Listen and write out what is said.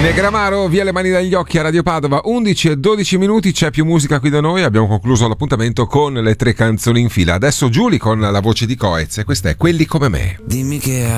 Negramaro, via le mani dagli occhi a Radio Padova, 11 e 12 minuti, c'è più musica qui da noi, abbiamo concluso l'appuntamento con le 3 canzoni in fila. Adesso Giulia con la voce di Coez e questa è Quelli come me. Dimmi che